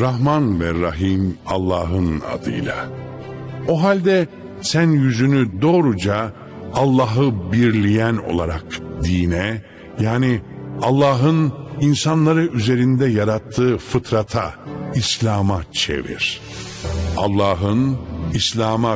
Rahman ve Rahim Allah'ın adıyla. O halde sen yüzünü doğruca Allah'ı birleyen olarak dine, yani Allah'ın insanları üzerinde yarattığı fıtrata, İslam'a çevir. Allah'ın İslam'a